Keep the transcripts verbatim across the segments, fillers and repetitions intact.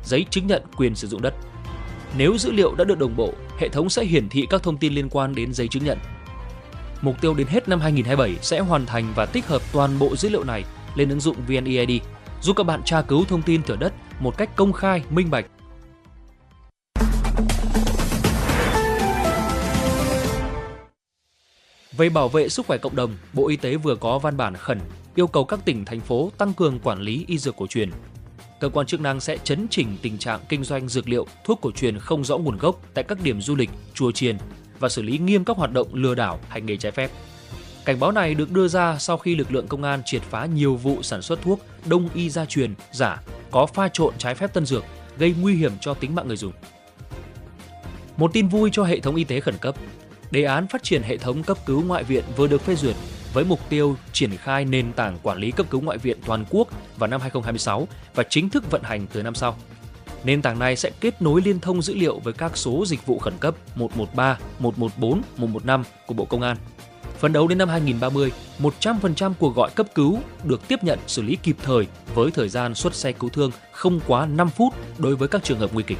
giấy chứng nhận quyền sử dụng đất. Nếu dữ liệu đã được đồng bộ, hệ thống sẽ hiển thị các thông tin liên quan đến giấy chứng nhận. Mục tiêu đến hết năm hai không hai bảy sẽ hoàn thành và tích hợp toàn bộ dữ liệu này lên ứng dụng vê en e i đê, giúp các bạn tra cứu thông tin thửa đất một cách công khai, minh bạch. Về bảo vệ sức khỏe cộng đồng, Bộ Y tế vừa có văn bản khẩn yêu cầu các tỉnh, thành phố tăng cường quản lý y dược cổ truyền. Cơ quan chức năng sẽ chấn chỉnh tình trạng kinh doanh dược liệu, thuốc cổ truyền không rõ nguồn gốc tại các điểm du lịch, chùa chiền và xử lý nghiêm các hoạt động lừa đảo, hành nghề trái phép. Cảnh báo này được đưa ra sau khi lực lượng công an triệt phá nhiều vụ sản xuất thuốc đông y gia truyền giả có pha trộn trái phép tân dược, gây nguy hiểm cho tính mạng người dùng. Một tin vui cho hệ thống y tế khẩn cấp. Đề án phát triển hệ thống cấp cứu ngoại viện vừa được phê duyệt với mục tiêu triển khai nền tảng quản lý cấp cứu ngoại viện toàn quốc vào năm hai không hai sáu và chính thức vận hành từ năm sau. Nền tảng này sẽ kết nối liên thông dữ liệu với các số dịch vụ khẩn cấp một một ba, một một bốn, một một năm của Bộ Công an. Phấn đấu đến năm hai không ba không, một trăm phần trăm cuộc gọi cấp cứu được tiếp nhận xử lý kịp thời với thời gian xuất xe cứu thương không quá năm phút đối với các trường hợp nguy kịch.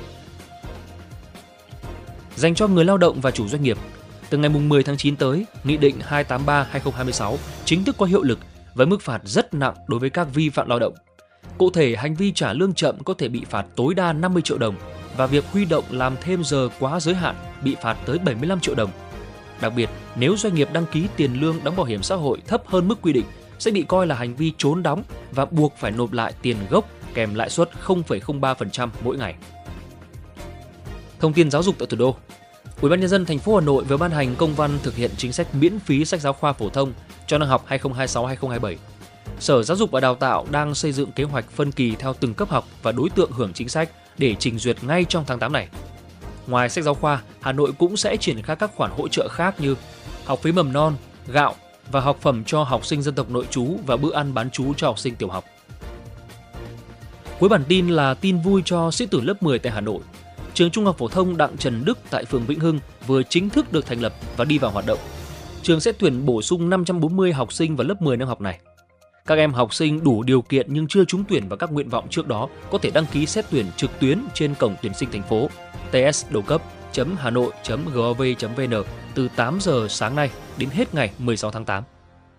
Dành cho người lao động và chủ doanh nghiệp, từ ngày mười tháng chín tới, Nghị định hai tám ba trên hai không hai sáu chính thức có hiệu lực với mức phạt rất nặng đối với các vi phạm lao động. Cụ thể, hành vi trả lương chậm có thể bị phạt tối đa năm mươi triệu đồng và việc huy động làm thêm giờ quá giới hạn bị phạt tới bảy mươi lăm triệu đồng. Đặc biệt, nếu doanh nghiệp đăng ký tiền lương đóng bảo hiểm xã hội thấp hơn mức quy định sẽ bị coi là hành vi trốn đóng và buộc phải nộp lại tiền gốc kèm lãi suất không phẩy không ba phần trăm mỗi ngày. Thông tin giáo dục tại thủ đô. Ủy ban nhân dân thành phố Hà Nội vừa ban hành công văn thực hiện chính sách miễn phí sách giáo khoa phổ thông cho năm học hai không hai sáu hai không hai bảy. Sở Giáo dục và Đào tạo đang xây dựng kế hoạch phân kỳ theo từng cấp học và đối tượng hưởng chính sách để trình duyệt ngay trong tháng tám này. Ngoài sách giáo khoa, Hà Nội cũng sẽ triển khai các khoản hỗ trợ khác như học phí mầm non, gạo và học phẩm cho học sinh dân tộc nội trú và bữa ăn bán trú cho học sinh tiểu học. Cuối bản tin là tin vui cho sĩ tử lớp mười tại Hà Nội. Trường Trung học phổ thông Đặng Trần Đức tại phường Vĩnh Hưng vừa chính thức được thành lập và đi vào hoạt động. Trường sẽ tuyển bổ sung năm trăm bốn mươi học sinh vào lớp mười năm học này. Các em học sinh đủ điều kiện nhưng chưa trúng tuyển vào các nguyện vọng trước đó có thể đăng ký xét tuyển trực tuyến trên cổng tuyển sinh thành phố tsđầucấp chấm hanoi chấm gov chấm vn từ tám giờ sáng nay đến hết ngày mười sáu tháng tám.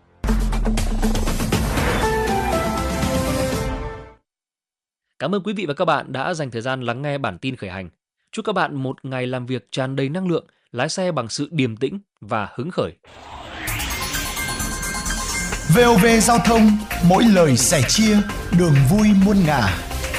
Cảm ơn quý vị và các bạn đã dành thời gian lắng nghe bản tin khởi hành. Chúc các bạn một ngày làm việc tràn đầy năng lượng, lái xe bằng sự điềm tĩnh và hứng khởi. vê o vê Giao thông, mỗi lời sẻ chia, đường vui muôn ngả.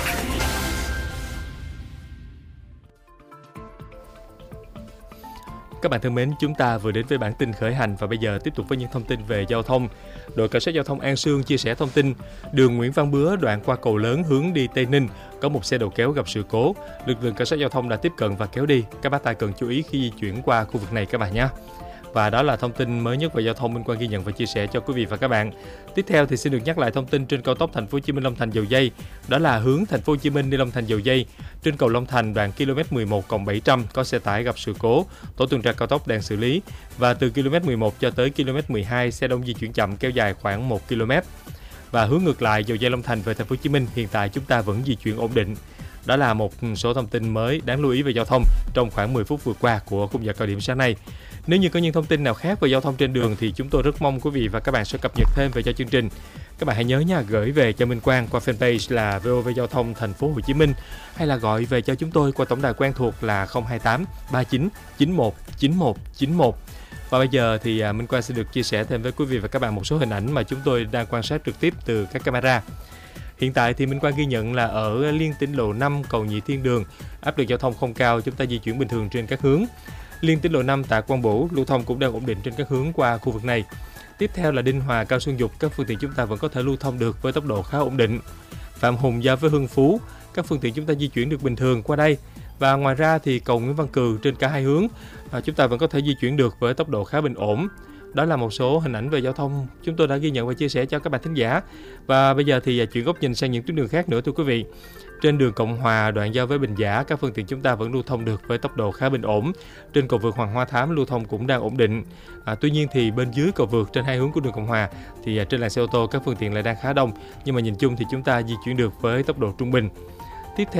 Các bạn thân mến, chúng ta vừa đến với bản tin khởi hành và bây giờ tiếp tục với những thông tin về giao thông. Đội cảnh sát giao thông An Sương chia sẻ thông tin, đường Nguyễn Văn Bứa đoạn qua cầu lớn hướng đi Tây Ninh có một xe đầu kéo gặp sự cố. Lực lượng cảnh sát giao thông đã tiếp cận và kéo đi. Các bác tài cần chú ý khi di chuyển qua khu vực này các bạn nhé. Và đó là thông tin mới nhất về giao thông Minh Quang ghi nhận và chia sẻ cho quý vị và các bạn. Tiếp theo thì xin được nhắc lại thông tin trên cao tốc Thành phố Hồ Chí Minh Long Thành Dầu Giây. Đó là hướng Thành phố Hồ Chí Minh đi Long Thành Dầu Giây. Trên cầu Long Thành đoạn ki lô mét mười một cộng bảy trăm có xe tải gặp sự cố, tổ tuần tra cao tốc đang xử lý. Và từ ki lô mét mười một cho tới ki lô mét mười hai xe đông di chuyển chậm kéo dài khoảng một ki lô mét. Và hướng ngược lại Dầu Giây Long Thành về Thành phố Hồ Chí Minh hiện tại chúng ta vẫn di chuyển ổn định. Đó là một số thông tin mới đáng lưu ý về giao thông trong khoảng mười phút vừa qua của khung giờ cao điểm sáng nay. Nếu như có những thông tin nào khác về giao thông trên đường thì chúng tôi rất mong quý vị và các bạn sẽ cập nhật thêm về cho chương trình. Các bạn hãy nhớ nha, gửi về cho Minh Quang qua fanpage là vê o vê Giao thông Thành phố Hồ Chí Minh hay là gọi về cho chúng tôi qua tổng đài quen thuộc là không hai tám ba chín chín một chín một chín một. Và bây giờ thì Minh Quang sẽ được chia sẻ thêm với quý vị và các bạn một số hình ảnh mà chúng tôi đang quan sát trực tiếp từ các camera. Hiện tại thì Minh Quang ghi nhận là ở liên tỉnh lộ năm cầu Nhị Thiên Đường, áp lực giao thông không cao, chúng ta di chuyển bình thường trên các hướng. Liên tỉnh lộ năm Tạ Quang Bửu, lưu thông cũng đang ổn định trên các hướng qua khu vực này. Tiếp theo là Đinh Hòa Cao Xuân Dục, các phương tiện chúng ta vẫn có thể lưu thông được với tốc độ khá ổn định. Phạm Hùng giao với Hưng Phú, các phương tiện chúng ta di chuyển được bình thường qua đây. Và ngoài ra thì cầu Nguyễn Văn Cừ trên cả hai hướng, chúng ta vẫn có thể di chuyển được với tốc độ khá bình ổn. Đó là một số hình ảnh về giao thông chúng tôi đã ghi nhận và chia sẻ cho các bạn thính giả. Và bây giờ thì chuyển góc nhìn sang những tuyến đường khác nữa thưa quý vị. Trên đường Cộng Hòa đoạn giao với Bình Giả, các phương tiện chúng ta vẫn lưu thông được với tốc độ khá bình ổn. Trên cầu vượt Hoàng Hoa Thám lưu thông cũng đang ổn định. À, tuy nhiên thì bên dưới cầu vượt trên hai hướng của đường Cộng Hòa thì trên làn xe ô tô các phương tiện lại đang khá đông, nhưng mà nhìn chung thì chúng ta di chuyển được với tốc độ trung bình. Tiếp theo